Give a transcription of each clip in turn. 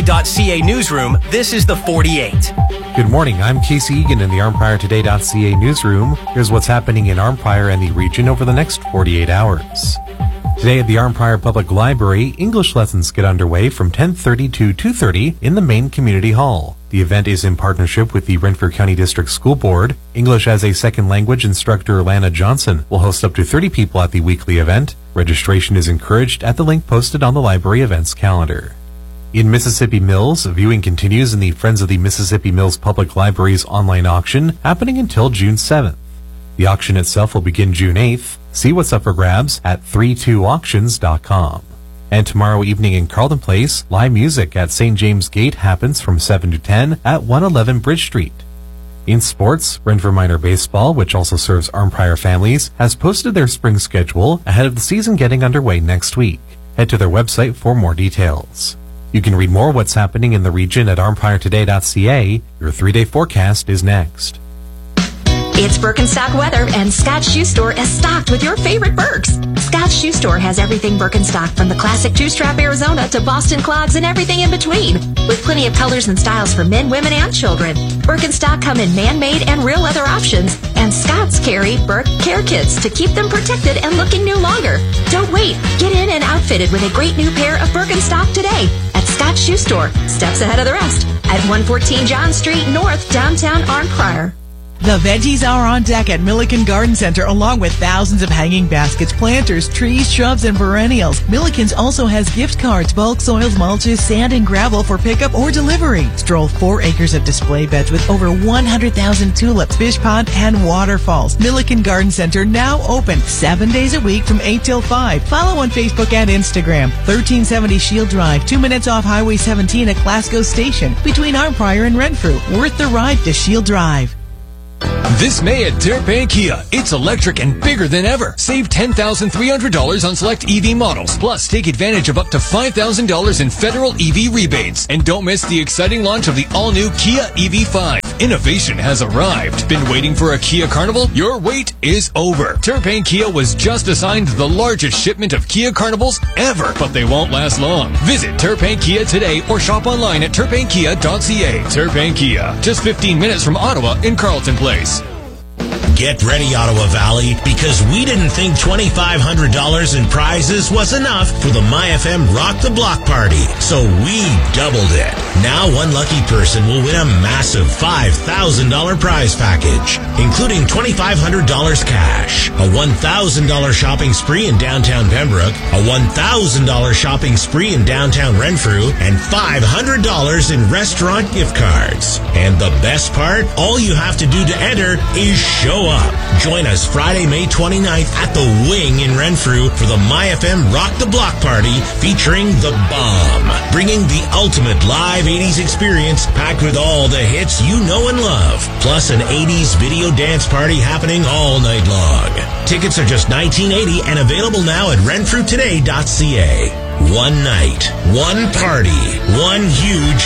.ca newsroom, this is the 48. Good morning, I'm Casey Egan in the ArmpriorToday.ca newsroom. Here's what's happening in Armprior and the region over the next 48 hours. Today at the Armprior Public Library, English lessons get underway from 10:30 to 2:30 in the main community hall. The event is in partnership with the Renfrew County District School Board. English as a second language instructor Lana Johnson will host up to 30 people at the weekly event. Registration is encouraged at the link posted on the library events calendar. In Mississippi Mills, viewing continues in the Friends of the Mississippi Mills Public Library's online auction, happening until June 7th. The auction itself will begin June 8th. See what's up for grabs at 32auctions.com. And tomorrow evening in Carlton Place, live music at St. James Gate happens from 7 to 10 at 111 Bridge Street. In sports, Renfrew Minor Baseball, which also serves Armprior families, has posted their spring schedule ahead of the season getting underway next week. Head to their website for more details. You can read more what's happening in the region at ArmpriorToday.ca. Your 3-day forecast is next. It's Birkenstock weather, and Scott Shoe Store is stocked with your favorite Birks. Scott Shoe Store has everything Birkenstock, from the classic two-strap Arizona to Boston clogs and everything in between, with plenty of colors and styles for men, women, and children. Birkenstock come in man-made and real leather options, and Scott's carry Birk care kits to keep them protected and looking new longer. Don't wait. Get in and outfitted with a great new pair of Birkenstock today at Scott Shoe Store, steps ahead of the rest, at 114 John Street North, downtown Armprior. The veggies are on deck at Milliken Garden Center, along with thousands of hanging baskets, planters, trees, shrubs, and perennials. Milliken's also has gift cards, bulk soils, mulches, sand, and gravel for pickup or delivery. Stroll 4 acres of display beds with over 100,000 tulips, fish pond, and waterfalls. Milliken Garden Center now open 7 days a week from 8 till 5. Follow on Facebook and Instagram. 1370 Shield Drive, 2 minutes off Highway 17 at Glasgow Station, between Armprior and Renfrew. Worth the ride to Shield Drive. This May at Terrapin Kia, it's electric and bigger than ever. Save $10,300 on select EV models. Plus, take advantage of up to $5,000 in federal EV rebates. And don't miss the exciting launch of the all-new Kia EV5. Innovation has arrived. Been waiting for a Kia Carnival? Your wait is over. Terrapin Kia was just assigned the largest shipment of Kia Carnivals ever, but they won't last long. Visit Terrapin Kia today or shop online at terrapinkia.ca. Terrapin Kia, just 15 minutes from Ottawa in Carlton Place. Get ready, Ottawa Valley, because we didn't think $2,500 in prizes was enough for the MyFM Rock the Block party, so we doubled it. Now one lucky person will win a massive $5,000 prize package, including $2,500 cash, a $1,000 shopping spree in downtown Pembroke, a $1,000 shopping spree in downtown Renfrew, and $500 in restaurant gift cards. And the best part, all you have to do to enter is show up. Join us Friday, May 29th at the Wing in Renfrew for the MyFM Rock the Block party featuring The Bomb, bringing the ultimate live 80s experience packed with all the hits you know and love, plus an 80s video dance party happening all night long. Tickets are just $19.80 and available now at renfrewtoday.ca. One night, one party, one huge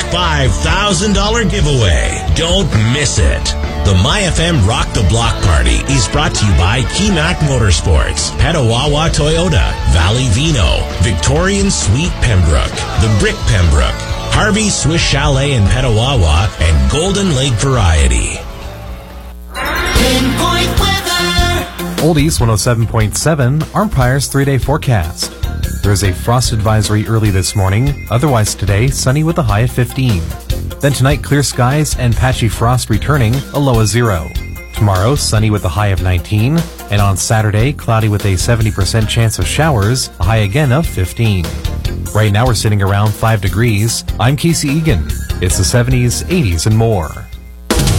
$5,000 giveaway. Don't miss it. The MyFM Rock the Block Party is brought to you by Keymac Motorsports, Petawawa Toyota, Valley Vino, Victorian Suite Pembroke, The Brick Pembroke, Harvey Swiss Chalet in Petawawa, and Golden Lake Variety. Pinpoint weather. Oldies 107.7, Armprior's 3-day forecast. There is a frost advisory early this morning. Otherwise today, sunny with a high of 15. Then tonight, clear skies and patchy frost returning, a low of 0. Tomorrow, sunny with a high of 19. And on Saturday, cloudy with a 70% chance of showers, a high again of 15. Right now, we're sitting around 5 degrees. I'm Casey Egan. It's the 70s, 80s, and more.